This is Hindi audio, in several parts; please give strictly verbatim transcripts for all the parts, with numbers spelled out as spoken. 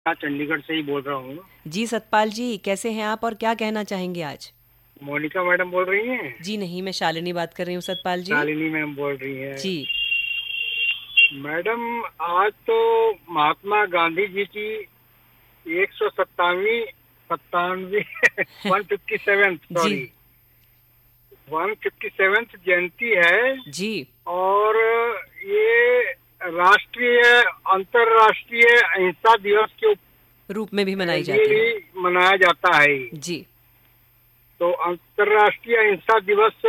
मैं चंडीगढ़ से ही बोल रहा हूँ। जी सतपाल जी, कैसे हैं आप और क्या कहना चाहेंगे आज? मोनिका मैडम बोल रही हैं? जी नहीं, मैं शालिनी बात कर रही हूँ सतपाल जी। शालिनी मैम बोल रही हैं? जी। मैडम, आज तो महात्मा गांधी जी की एक सौ सत्तावी सत्तानवे वन फिफ्टी सेवन जी। सॉरी वन फिफ्टी सेवेंथ जयंती है। जी। और ये राष्ट्रीय अंतर्राष्ट्रीय अहिंसा दिवस के रूप में भी मनाई लिए जाती है। भी मनाया जाता है। जी। तो अंतर्राष्ट्रीय अहिंसा दिवस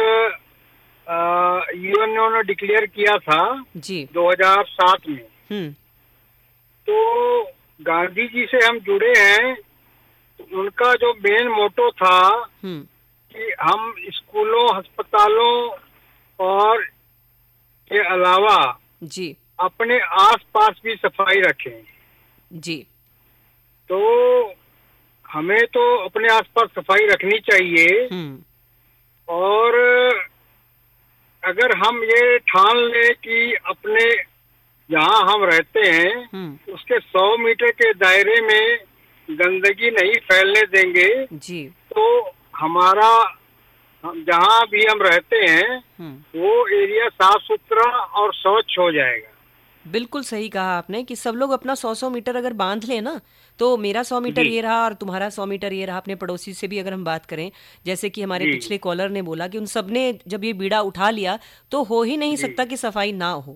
यूएन ने डिक्लेयर किया था जी। दो हज़ार सात में। हम्म। तो गांधी जी से हम जुड़े हैं। तो उनका जो मेन मोटो था हम्म। कि हम स्कूलों, अस्पतालों और के अलावा जी। अपने आसपास भी सफाई रखें। जी। तो हमें तो अपने आसपास सफाई रखनी चाहिए। हम्म। और अगर हम ये ठान लें कि अपने जहाँ हम रहते हैं हम्म। उसके सौ मीटर के दायरे में गंदगी नहीं फैलने देंगे, जी। तो हमारा हम जहाँ भी हम रहते हैं हम्म। वो एरिया साफ सुथरा और स्वच्छ हो जाएगा। बिल्कुल सही कहा आपने कि सब लोग अपना सौ सौ मीटर अगर बांध ले ना, तो मेरा सौ मीटर जी ये रहा और तुम्हारा सौ मीटर ये रहा। अपने पड़ोसी से भी अगर हम बात करें, जैसे कि हमारे जी पिछले कॉलर ने बोला कि उन सब ने जब ये बीड़ा उठा लिया तो हो ही नहीं जी सकता कि सफाई ना हो।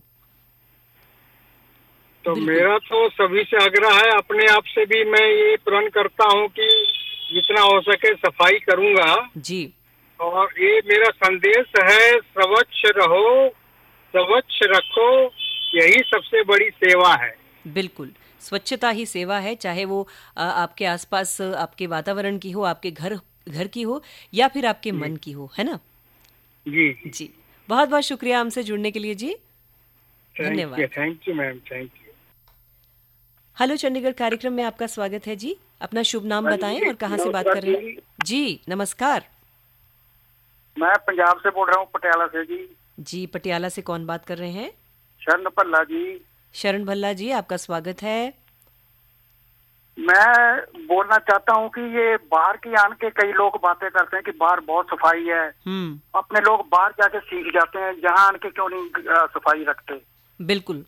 तो बिल्कुल। मेरा तो सभी से आग्रह है, अपने आप से भी मैं ये प्रण करता हूँ कि जितना हो सके सफाई करूँगा। जी। और ये मेरा संदेश है, स्वच्छ रहो, स्वच्छ रखो, यही सबसे बड़ी सेवा है। बिल्कुल, स्वच्छता ही सेवा है, चाहे वो अ, आपके आसपास अ, आपके वातावरण की हो, आपके घर घर की हो, या फिर आपके जी मन की हो, है ना? जी जी। जी। बहुत बहुत शुक्रिया हमसे जुड़ने के लिए जी। थैंक यू, धन्यवाद। Thank you ma'am, thank you. Hello Chandigarh कार्यक्रम में आपका स्वागत है जी। अपना शुभ नाम हाँ बताएं जी, और कहाँ से बात नमस्कार कर रहे हैं? जी। जी नमस्कार। मैं पंजाब से बोल रहा हूँ, पटियाला से जी। जी, पटियाला से कौन बात कर रहे हैं? शरण भल्ला जी। शरण भल्ला जी, आपका स्वागत है। मैं बोलना चाहता हूँ कि ये बाहर की आन के कई लोग बातें करते हैं कि बाहर बहुत सफाई है। हम्म। अपने लोग बाहर जाके सीख जाते हैं, यहाँ आन के क्यों नहीं अ, सफाई रखते। बिल्कुल।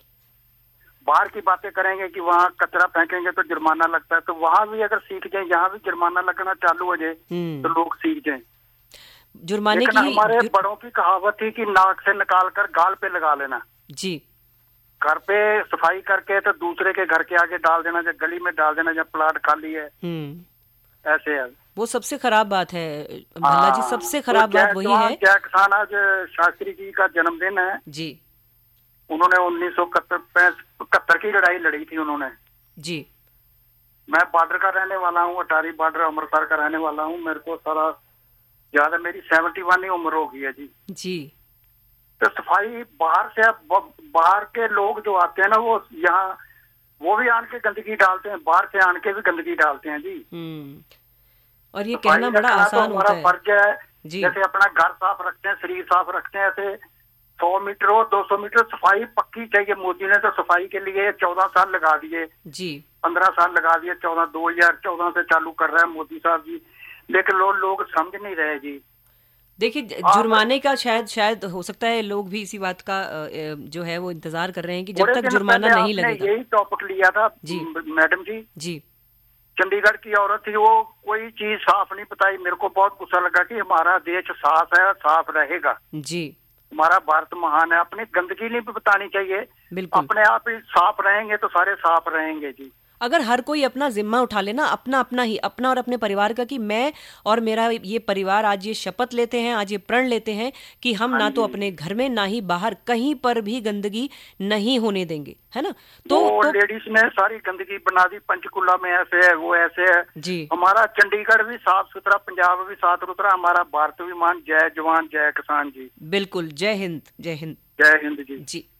बाहर की बातें करेंगे कि वहाँ कचरा फेंकेंगे तो जुर्माना लगता है, तो वहाँ भी अगर सीख जाए, यहाँ भी जुर्माना लगना चालू हो जाए तो हम्म। लोग सीख जाएं। जुर्माने लेकिन की हमारे जुर... बड़ों की कहावत थी कि नाक से निकाल कर गाल पे लगा लेना। जी। घर पे सफाई करके तो दूसरे के घर के आगे डाल देना, जब गली में डाल देना, जब प्लाट खाली है, हम्म। ऐसे है। वो सबसे खराब बात है भल्ला जी, हाँ, सबसे तो खराब जय बात वही जवान है। जय किसान, आज शास्त्री जी का जन्मदिन है। जी। उन्होंने उन्नीस सौ इकहत्तर की लड़ाई लड़ी थी उन्होंने। जी। मैं बॉर्डर का रहने वाला हूँ, अटारी बॉर्डर अमृतसर का रहने वाला हूँ। मेरे को सारा ज्यादा, मेरी सेवेंटी वन ही उम्र हो गई है जी। जी। तो सफाई बाहर से, बाहर के लोग जो आते हैं ना, वो यहाँ वो भी आन के गंदगी डालते हैं, बाहर से आन के भी गंदगी डालते हैं जी। हम्म। और ये सफाई कहना बड़ा रखना तो आसान हमारा होता है। फर्ज है। जी। जैसे अपना घर साफ रखते हैं, शरीर साफ रखते हैं, ऐसे सौ मीटर हो, दो सौ मीटर सफाई पक्की चाहिए। मोदी ने तो सफाई के लिए चौदह साल लगा दिए, जी। पंद्रह साल लगा दिए, चौदह दो हजार चौदह से चालू कर रहे हैं मोदी साहब जी। लेकिन लोग लोग समझ नहीं रहे जी। देखिए, आप जुर्माने का शायद शायद हो सकता है लोग भी इसी बात का अ, अ, जो है वो इंतजार कर रहे हैं कि जब थोड़े तक दिन जुर्माना पहले नहीं आपने लगेगा। यही टॉपिक लिया था जी। मैडम जी। जी। चंडीगढ़ की औरत थी, वो कोई चीज साफ नहीं बताई। मेरे को बहुत गुस्सा लगा कि हमारा देश साफ है, साफ रहेगा, जी। हमारा भारत महान है। अपनी गंदगी नहीं बतानी चाहिए। बिल्कुल। अपने आप ही साफ रहेंगे तो सारे साफ रहेंगे जी। अगर हर कोई अपना जिम्मा उठा लेना, अपना अपना ही, अपना और अपने परिवार का, कि मैं और मेरा ये परिवार आज ये शपथ लेते हैं, आज ये प्रण लेते हैं कि हम हाँ ना तो जी। अपने घर में ना ही बाहर कहीं पर भी गंदगी नहीं होने देंगे, है ना? तो वो तो लेडीज ने सारी गंदगी बना दी, पंचकुला में ऐसे है, वो ऐसे है। जी। हमारा चंडीगढ़ भी साफ सुथरा, पंजाब भी साफ सुथरा, हमारा भारत भी मान। जय जवान जय किसान जी। बिल्कुल। जय हिंद, जय हिंद। जय हिंद जी। जी।